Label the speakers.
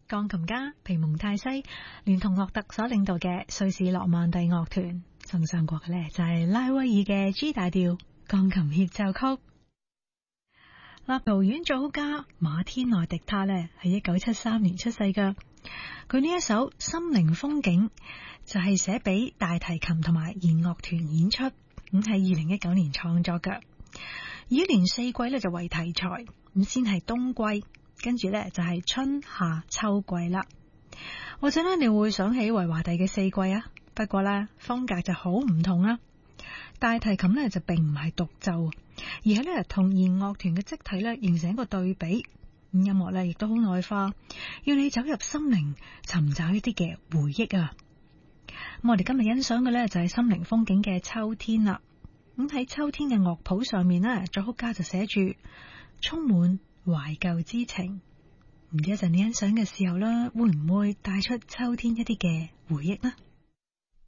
Speaker 1: 鋼琴家皮蒙泰西聯同洛特所領導嘅瑞士諾曼第樂團送上過嘅呢，就係拉威爾嘅 G 大調鋼琴協奏曲。立陶宛作曲家馬天內迪他呢係1973年出世㗎，佢呢一首《心靈風景》就係寫俾大提琴同埋弦樂團演出，咁喺2019年創作㗎。以一年四季呢就為題材，咁先係冬季，跟住呢就係春夏秋季啦。或者呢你會想起維華第嘅四季啊，不過呢風格就好唔同啦。大提琴呢就並唔係獨奏，而係呢同弦樂團嘅肢體呢形成一個對比。音樂呢亦都好內化，要你走入心靈，尋找一啲嘅回憶啊。咁我哋今日欣賞嘅呢就係心靈風景嘅秋天啦。咁喺秋天嘅樂譜上面呢，作曲家就寫住充滿懷舊之情。唔知一陣你欣賞嘅時候啦，會唔會帶出秋天一啲嘅回憶呢？